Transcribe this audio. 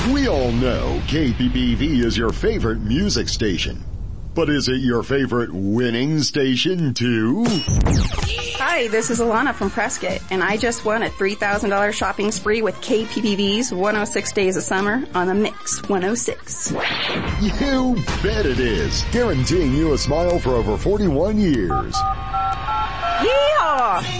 We all know KPPV is your favorite music station. But is it your favorite winning station too? Hi, this is Alana from Prescott, and I just won a $3,000 shopping spree with KPPV's 106 Days of Summer on the Mix 106. You bet it is. Guaranteeing you a smile for over 41 years. Yeehaw!